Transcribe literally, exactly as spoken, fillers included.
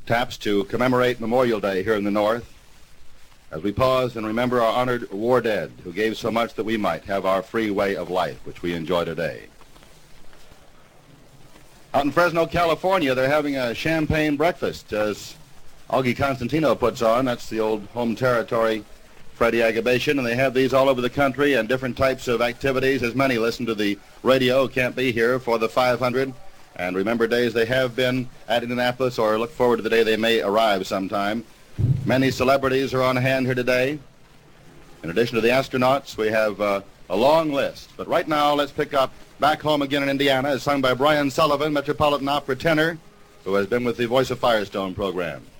taps to commemorate Memorial Day here in the North, as we pause and remember our honored war dead who gave so much that we might have our free way of life, which we enjoy today. Out in Fresno, California, they're having a champagne breakfast, as Augie Constantino puts on. That's the old home territory, Freddie Agabation, and they have these all over the country and different types of activities, as many listen to the radio, can't be here for the five hundred. And remember days they have been at Indianapolis, or look forward to the day they may arrive sometime. Many celebrities are on hand here today. In addition to the astronauts, we have uh, a long list. But right now, let's pick up Back Home Again in Indiana, as sung by Brian Sullivan, Metropolitan Opera tenor, who has been with the Voice of Firestone program.